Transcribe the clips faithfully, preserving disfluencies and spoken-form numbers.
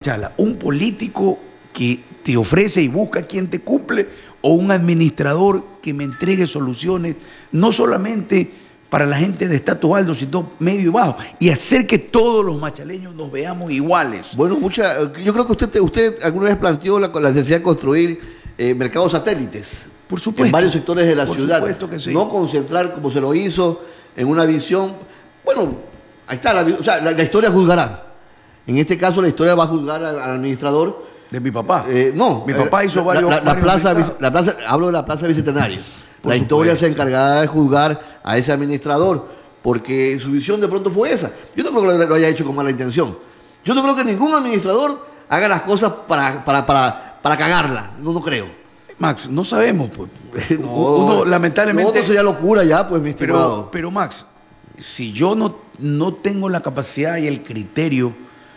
Machala? ¿Un político que te ofrece y busca quien te cumple o un administrador que me entregue soluciones no solamente para la gente de estatus alto, sino medio y bajo, y hacer que todos los machaleños nos veamos iguales? Bueno, mucha, yo creo que usted, usted alguna vez planteó la, la necesidad de construir eh, mercados satélites. Por supuesto. En varios sectores de la Por ciudad. supuesto que sí. No concentrar como se lo hizo en una visión. Bueno, ahí está, la, o sea, la, la historia juzgará. En este caso la historia va a juzgar al, al administrador. De mi papá. Eh, no. Mi papá hizo la, varios. La, la, varios plaza, la plaza, hablo de la Plaza Bicentenario. Por la historia supuesto. se encargará de juzgar a ese administrador, porque su visión de pronto fue esa. Yo no creo que lo haya hecho con mala intención. Yo no creo que ningún administrador haga las cosas para, para, para, para cagarla. No, no creo. Max, no sabemos, pues. No, Uno, lamentablemente. No, eso ya locura ya, pues, mi estimado. Pero, pero Max, si yo no, no tengo la capacidad y el criterio,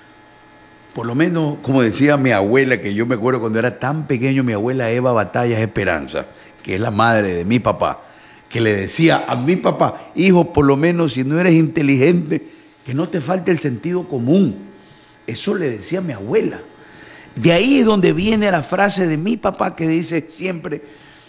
por lo menos, como decía mi abuela, que yo me acuerdo cuando era tan pequeño, mi abuela Eva Batallas Esperanza, que es la madre de mi papá, que le decía a mi papá: hijo, por lo menos si no eres inteligente, que no te falte el sentido común. Eso le decía a mi abuela. De ahí es donde viene la frase de mi papá que dice siempre: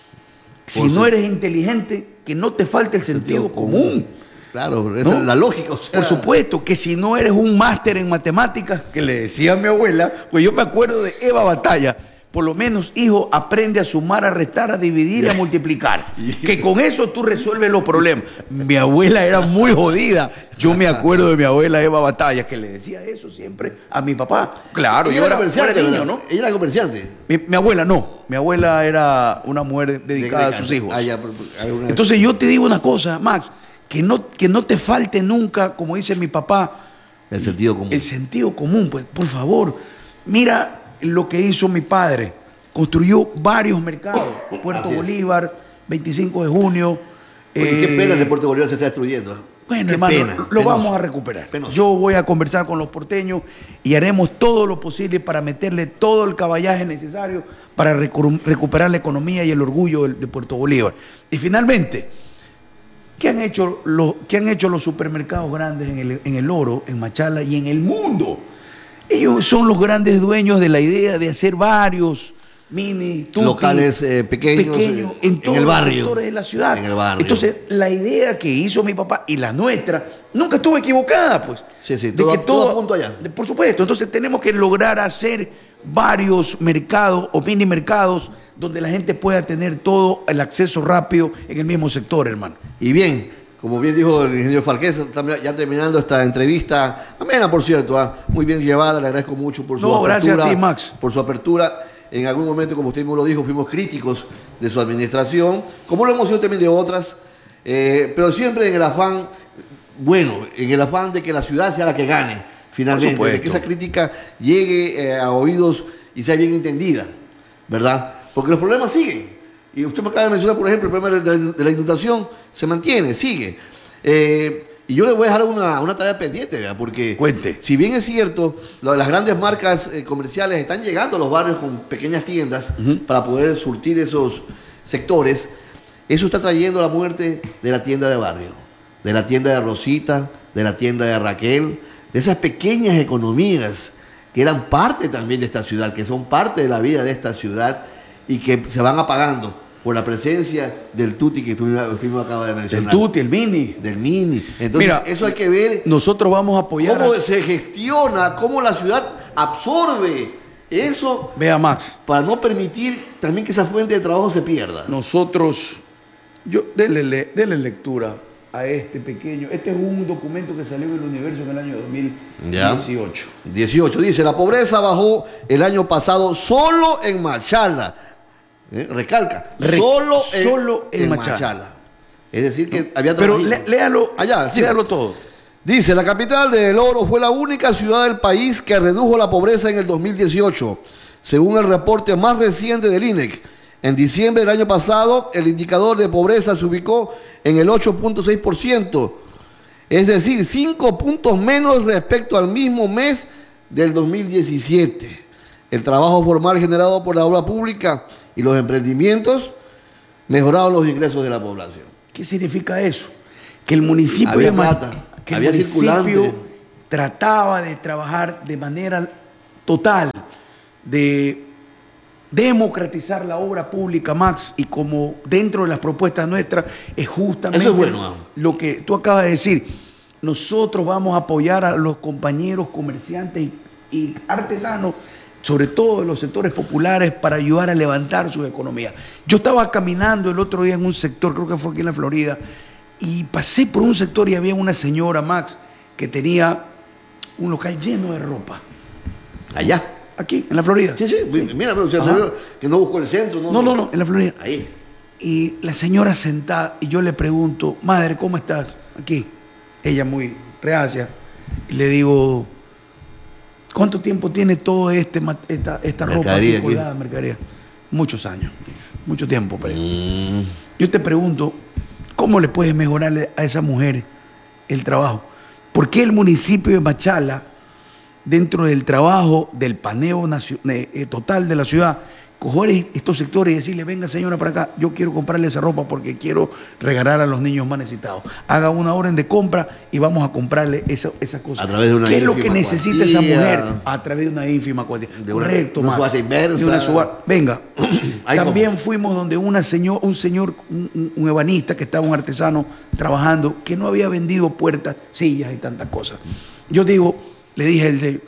si Por no si- eres inteligente, que no te falte el sentido, Sentido común. común. Claro, esa ¿No? es la lógica. O sea, Por supuesto, que si no eres un máster en matemáticas, que le decía a mi abuela, pues yo me acuerdo de Eva Batalla: por lo menos, hijo, aprende a sumar, a restar, a dividir y a multiplicar. Que con eso tú resuelves los problemas. Mi abuela era muy jodida. Yo me acuerdo de mi abuela Eva Batalla, que le decía eso siempre a mi papá. Claro, ella yo era era, comerciante, era niño, ¿verdad? ¿no? Ella era comerciante. Mi, mi abuela no. Mi abuela era una mujer dedicada De- de- a sus hijos. Ah, ya, pero- pero- alguna- Entonces yo te digo una cosa, Max, que no, que no te falte nunca, como dice mi papá, el sentido común. el sentido común. Pues, por favor, mira lo que hizo mi padre. Construyó varios mercados. Puerto Así es. Bolívar, veinticinco de junio. Oye, eh, qué pena que Puerto Bolívar se está destruyendo. Bueno, Qué hermano, pena, lo penoso. vamos a recuperar. Penoso. Yo voy a conversar con los porteños y haremos todo lo posible para meterle todo el caballaje necesario para recu- recuperar la economía y el orgullo de, de Puerto Bolívar. Y finalmente, ¿qué han hecho los, qué han hecho los supermercados grandes en el, en el Oro, en Machala y en el mundo? Ellos son los grandes dueños de la idea de hacer varios mini tutti, Locales, eh, pequeños, pequeños eh, en en todos el los barrio. sectores de la ciudad. En el barrio. Entonces, la idea que hizo mi papá y la nuestra nunca estuvo equivocada, pues. Sí, sí, De todo- que todo apunta allá. de- Por supuesto. Entonces, tenemos que lograr hacer varios mercados o mini mercados donde la gente pueda tener todo el acceso rápido en el mismo sector, hermano. Y bien, como bien dijo el ingeniero Falqués, estamos ya terminando esta entrevista, amena por cierto, ah, muy bien llevada, le agradezco mucho por su No, apertura. gracias a ti, Max. Por su apertura. En algún momento, como usted mismo lo dijo, fuimos críticos de su administración, como lo hemos sido también de otras, eh, pero siempre en el afán, bueno, en el afán de que la ciudad sea la que gane, finalmente, Por de que supuesto. esa crítica llegue eh, a oídos y sea bien entendida, ¿verdad? Porque los problemas siguen. Y usted me acaba de mencionar, por ejemplo, el problema de la, de la inundación se mantiene, sigue. Eh, y yo le voy a dejar una, una tarea pendiente, ¿verdad? Porque Cuente. si bien es cierto, lo- las grandes marcas eh, comerciales están llegando a los barrios con pequeñas tiendas para poder surtir esos sectores, eso está trayendo la muerte de la tienda de barrio, de la tienda de Rosita, de la tienda de Raquel, de esas pequeñas economías que eran parte también de esta ciudad, que son parte de la vida de esta ciudad y que se van apagando por la presencia del tuti que usted usted mismo acaba de El mencionar. tuti, el mini. Del mini. Entonces, Mira, eso hay que ver Nosotros vamos a apoyar. cómo a- se gestiona, cómo la ciudad absorbe eso Vea, Max, para no permitir también que esa fuente de trabajo se pierda. nosotros, yo, denle, le- denle lectura a este pequeño. Este es un documento que salió en el Universo en el año dos mil dieciocho. dieciocho dice, la pobreza bajó el año pasado solo en Machala. ¿Eh? Recalca, Re- solo en, solo en en Machala. Machala. Es decir, que había Pero trabajito. lé- léalo, Allá, sí. léalo todo. Dice, la capital del Oro fue la única ciudad del país que redujo la pobreza en el dos mil dieciocho, según el reporte más reciente del I N E C. En diciembre del año pasado, el indicador de pobreza se ubicó en el ocho punto seis por ciento, es decir, cinco puntos menos respecto al mismo mes del dos mil diecisiete. El trabajo formal generado por la obra pública y los emprendimientos mejoraron los ingresos de la población. ¿Qué significa eso? Que el municipio Había de Ma- plata, que el había municipio circulante. trataba de trabajar de manera total de democratizar la obra pública, Max, y como dentro de las propuestas nuestras es justamente Eso es bueno. lo que tú acabas de decir. Nosotros vamos a apoyar a los compañeros comerciantes y, y artesanos, sobre todo de los sectores populares, para ayudar a levantar sus economías. Yo estaba caminando el otro día en un sector, creo que fue aquí en la Florida, y pasé por un sector y había una señora, Max, que tenía un local lleno de ropa. Allá. Aquí, en la Florida. Sí, sí, mira, o sea, no, que no busco el centro. No, no, no, no, en la Florida. Ahí. Y la señora sentada, y yo le pregunto, madre, ¿cómo estás? Aquí. Ella muy reacia. Y le digo, ¿cuánto tiempo tiene todo este esta, esta ropa aquí colgada, mercadería? Muchos años, mucho tiempo. Pero. Mm. Yo te pregunto, ¿cómo le puedes mejorarle a esa mujer el trabajo? ¿Por qué el municipio de Machala, dentro del trabajo del paneo eh, total de la ciudad, coger estos sectores y decirle, venga señora para acá, yo quiero comprarle esa ropa porque quiero regalar a los niños más necesitados? Haga una orden de compra y vamos a comprarle esa, esas cosas. A través de una ¿Qué es lo que necesita cuantía? Esa mujer? A través de una ínfima cuantía. De Correcto, una, una subasta inversa. De una subasta. Venga, también cómo. fuimos donde una señor, un señor, un, un ebanista que estaba, un artesano trabajando, que no había vendido puertas, sillas y tantas cosas. Yo digo, le dije al señor,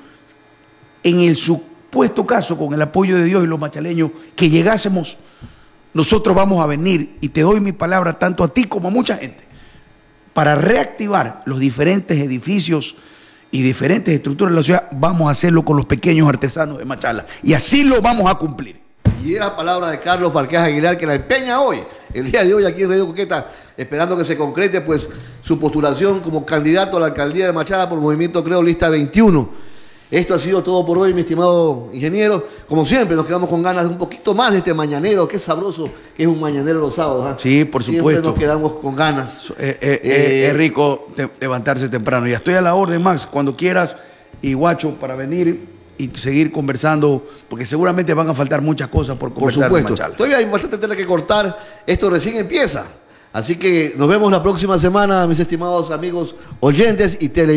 en el supuesto caso, con el apoyo de Dios y los machaleños, que llegásemos, nosotros vamos a venir, y te doy mi palabra tanto a ti como a mucha gente, para reactivar los diferentes edificios y diferentes estructuras de la ciudad. Vamos a hacerlo con los pequeños artesanos de Machala, y así lo vamos a cumplir. Y es la palabra de Carlos Falquez Aguilar, que la empeña hoy, el día de hoy aquí en Radio Coqueta, esperando que se concrete pues su postulación como candidato a la alcaldía de Machala por Movimiento Creo Lista veintiuno. Esto ha sido todo por hoy, mi estimado ingeniero. Como siempre, nos quedamos con ganas de un poquito más de este mañanero. Qué sabroso que es un mañanero los sábados. ¿eh? Sí, por siempre supuesto. Nos quedamos con ganas. Eh, eh, eh, es rico te, levantarse temprano. Ya estoy a la orden, Max, cuando quieras, y Guacho, para venir y seguir conversando, porque seguramente van a faltar muchas cosas por conversar. Por supuesto. Todavía hay bastante tela que cortar. Esto recién empieza. Así que nos vemos la próxima semana, mis estimados amigos oyentes y televidentes.